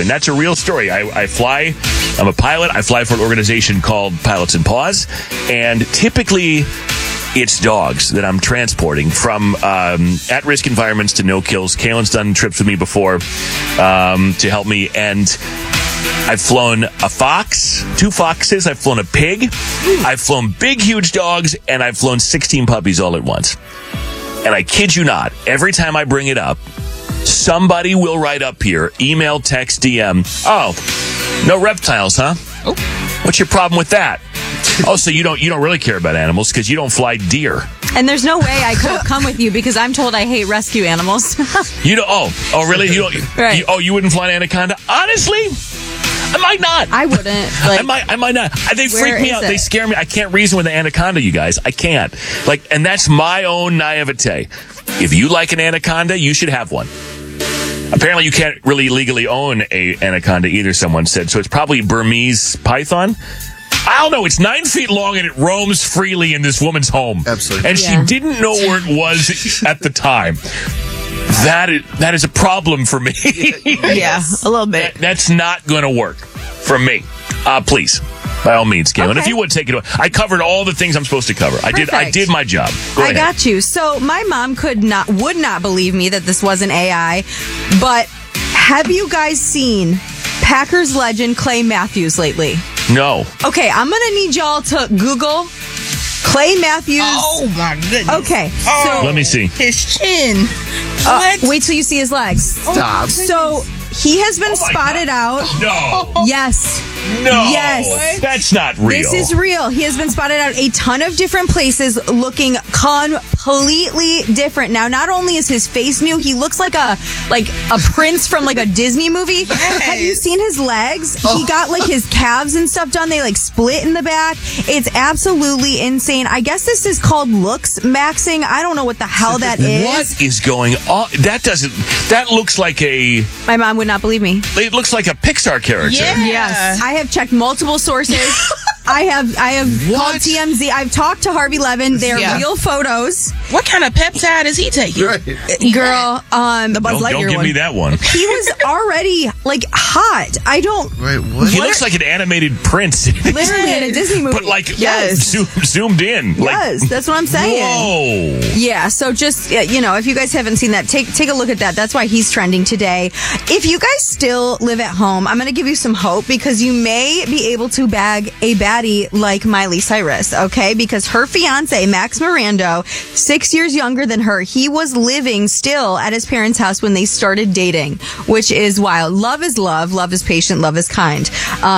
And that's a real story. I fly. I'm a pilot. I fly for an organization called Pilots and Paws. And typically, it's dogs that I'm transporting from at-risk environments to no-kills. Kaylin's done trips with me before to help me. And I've flown a fox, 2 foxes. I've flown a pig. I've flown big, huge dogs. And I've flown 16 puppies all at once. And I kid you not, every time I bring it up, somebody will write up here, email, text, DM, oh, no reptiles, huh? Oh. What's your problem with that? Oh, so you don't really care about animals because you don't fly deer. And there's no way I could come with you because I'm told I hate rescue animals. You don't? Oh, really? You don't? Right. You wouldn't fly an anaconda? Honestly, I might not. I wouldn't. I might not. They freak me out. They scare me. I can't reason with an anaconda, you guys. I can't. And that's my own naivete. If you like an anaconda, you should have one. Apparently, you can't really legally own a anaconda either, someone said. So it's probably Burmese python. I don't know. It's 9 feet long and it roams freely in this woman's home. Absolutely. And she didn't know where it was at the time. That is a problem for me. Yeah, a little bit. That's not going to work for me. Please, by all means, Kaylin. Okay. If you would take it away. I covered all the things I'm supposed to cover. Perfect. I did my job. Go ahead. I got you. So my mom would not believe me that this wasn't AI, but have you guys seen Packers legend Clay Matthews lately? No. Okay, I'm going to need y'all to Google Clay Matthews. Oh, my goodness. Okay, Oh, Let me see. his chin. What? wait till you see his legs. Stop. So he has been spotted out. No. Yes. No. Yes. That's not real. This is real. He has been spotted out a ton of different places looking completely different. Now, not only is his face new, he looks like a prince from a Disney movie. Yes. Have you seen his legs? He got his calves and stuff done. They split in the back. It's absolutely insane. I guess this is called looks maxing. I don't know what the hell that is. What is going on? That looks like My mom would not believe me. it looks like a Pixar character. Yeah. Yes. I have checked multiple sources. I have called TMZ. I've talked to Harvey Levin. They're real photos. What kind of peptide is he taking? Right. Girl, the Buzz Lightyear Don't give me that one. He was already hot. I don't Right, what? He looks like an animated prince. literally in a Disney movie. But yes. zoomed in. Yes, that's what I'm saying. Whoa. Yeah, so just, if you guys haven't seen that, take a look at that. That's why he's trending today. If you guys still live at home, I'm going to give you some hope because you may be able to bag a baddie like Miley Cyrus, okay? Because her fiance, Max Mirando, 6 years younger than her, he was living still at his parents' house when they started dating, which is wild. Love is love. Love is patient. Love is kind.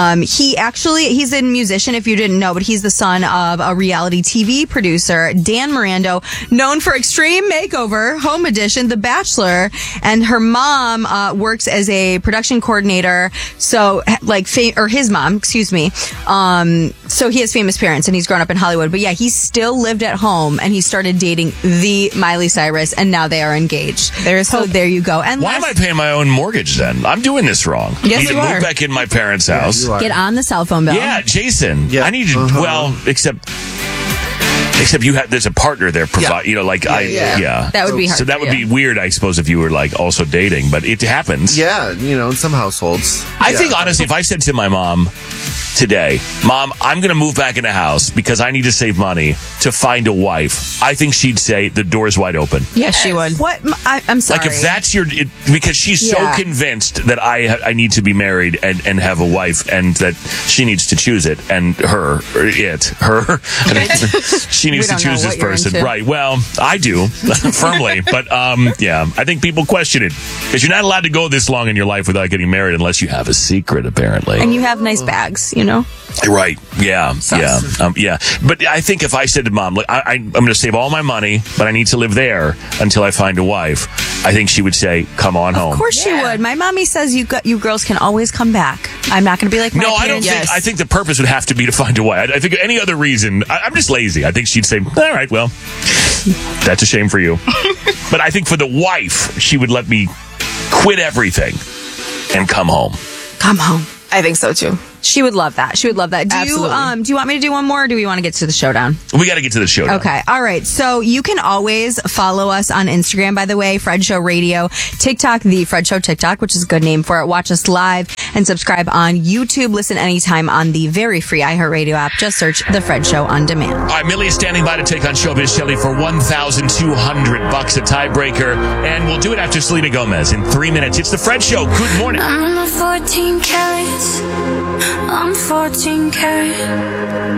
He's a musician, if you didn't know, but he's the son of a reality TV producer, Dan Mirando, known for Extreme Makeover, Home Edition, The Bachelor, and her mom works as a production coordinator. So, his mom, excuse me. So he has famous parents and he's grown up in Hollywood. But yeah, he still lived at home and he started dating the Miley Cyrus and now they are engaged. So there you go. And Why am I paying my own mortgage then? I'm doing this wrong. Yes, I need to you are. move back in my parents' house. you are. get on the cell phone bill. Yeah, Jason. Yeah. I need to. Except you have. There's a partner there. Yeah. That would be hard So that for would you. be weird, I suppose, if you were also dating. But it happens. Yeah, in some households. I think honestly, if I said to my mom today, "Mom, I'm going to move back in a house because I need to save money to find a wife," I think she'd say the door's wide open. Yes, she would. What? I'm sorry. Like if that's because she's so convinced that I need to be married and have a wife and that she needs to choose it and she needs to choose this person. Right. Well, I do firmly, but I think people question it because you're not allowed to go this long in your life without getting married unless you have a secret, apparently. And you have nice bags, Right. Yeah. Yeah. But I think if I said to Mom, look, I'm going to save all my money, but I need to live there until I find a wife, I think she would say, come on home. Of course she would. My mommy says you girls can always come back. I'm not going to be like my No, I don't parents. think. I think the purpose would have to be to find a wife. I think any other reason. I'm just lazy. I think she'd say, all right, well, that's a shame for you. But I think for the wife, she would let me quit everything and come home. Come home. I think so too. She would love that. She would love that. Do you want me to do one more, or do we want to get to the showdown? We got to get to the showdown. Okay. All right. So you can always follow us on Instagram, by the way, Fred Show Radio, TikTok, The Fred Show TikTok, which is a good name for it. Watch us live and subscribe on YouTube. Listen anytime on the very free iHeartRadio app. Just search The Fred Show on demand. All right, Millie is standing by to take on Showbiz Shelley for $1,200, a tiebreaker, and we'll do it after Selena Gomez in 3 minutes. It's The Fred Show. Good morning. I'm 14 carats. I'm 14 carats.